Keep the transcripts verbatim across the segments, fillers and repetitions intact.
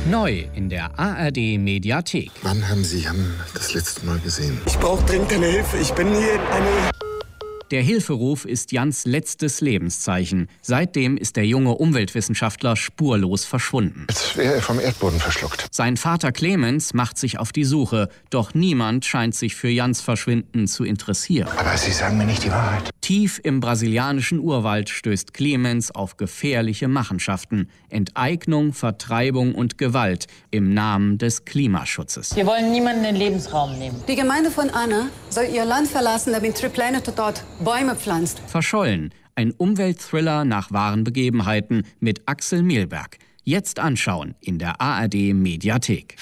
Neu in der A R D-Mediathek. Wann haben Sie Jan das letzte Mal gesehen? Ich brauche dringend eine Hilfe. Ich bin hier in eine... Der Hilferuf ist Jans letztes Lebenszeichen. Seitdem ist der junge Umweltwissenschaftler spurlos verschwunden. Als wäre er vom Erdboden verschluckt. Sein Vater Clemens macht sich auf die Suche. Doch niemand scheint sich für Jans Verschwinden zu interessieren. Aber Sie sagen mir nicht die Wahrheit. Tief im brasilianischen Urwald stößt Clemens auf gefährliche Machenschaften. Enteignung, Vertreibung und Gewalt im Namen des Klimaschutzes. Wir wollen niemanden den Lebensraum nehmen. Die Gemeinde von Anna soll ihr Land verlassen, damit Triplanet dort Bäume pflanzt. Verschollen. Ein Umweltthriller nach wahren Begebenheiten mit Axel Milberg. Jetzt anschauen in der A R D-Mediathek.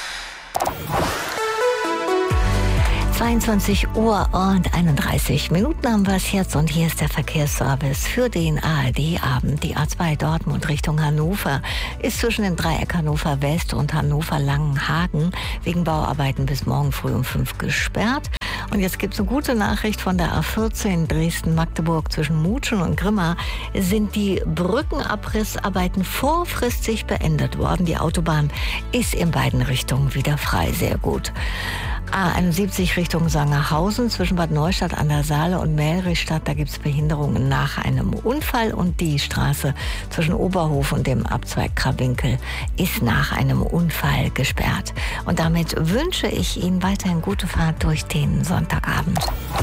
zweiundzwanzig Uhr und einunddreißig Minuten haben wir es jetzt und hier ist der Verkehrsservice für den A R D-Abend. Die A zwei Dortmund Richtung Hannover ist zwischen dem Dreieck Hannover West und Hannover Langenhagen wegen Bauarbeiten bis morgen früh um fünf gesperrt. Und jetzt gibt es eine gute Nachricht von der A vierzehn Dresden-Magdeburg zwischen Mutschen und Grimma sind die Brückenabrissarbeiten vorfristig beendet worden. Die Autobahn ist in beiden Richtungen wieder frei, sehr gut. A einundsiebzig Richtung Sangerhausen zwischen Bad Neustadt an der Saale und Melrichstadt, da gibt es Behinderungen nach einem Unfall und die Straße zwischen Oberhof und dem Abzweig Krawinkel ist nach einem Unfall gesperrt. Und damit wünsche ich Ihnen weiterhin gute Fahrt durch den Sonntagabend.